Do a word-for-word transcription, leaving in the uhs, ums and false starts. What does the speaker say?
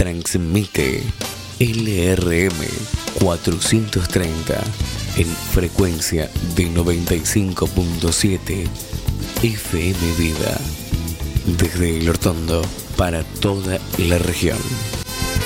Transmite L R M cuatrocientos treinta en frecuencia de noventa y cinco punto siete F M Vida desde El Hortondo para toda la región.